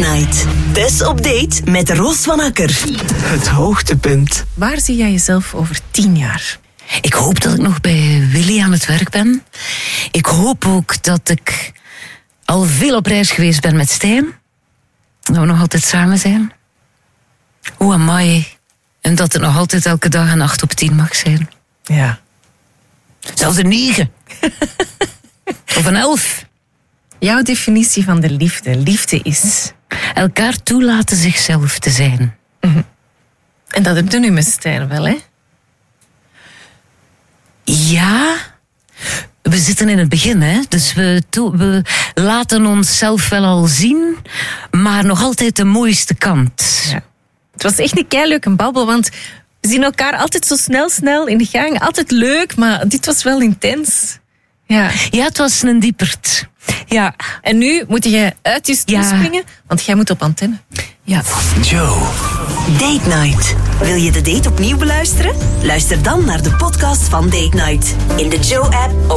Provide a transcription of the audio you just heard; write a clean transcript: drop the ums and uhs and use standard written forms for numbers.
Night. Tess op date met Roos van Akker. Het hoogtepunt. Waar zie jij jezelf over 10 jaar? Ik hoop dat ik nog bij Willy aan het werk ben. Ik hoop ook dat ik al veel op reis geweest ben met Stijn. Dat we nog altijd samen zijn. Hoe amai. En dat het nog altijd elke dag een 8 op 10 mag zijn. Ja. Zelfs een 9. Of een 11. Jouw definitie van de liefde. Liefde is... Elkaar toelaten zichzelf te zijn. En dat heb je nu met Stijn wel, hè? Ja, we zitten in het begin, hè. Dus we laten onszelf wel al zien, maar nog altijd de mooiste kant. Ja. Het was echt een keileuke babbel, want we zien elkaar altijd zo snel in de gang. Altijd leuk, maar dit was wel intens. Ja. Ja, het was een diepert. Ja. En nu moet je uit je stoel springen, want jij moet op antenne. Ja. Joe. Date Night. Wil je de date opnieuw beluisteren? Luister dan naar de podcast van Date Night. In de Joe-app,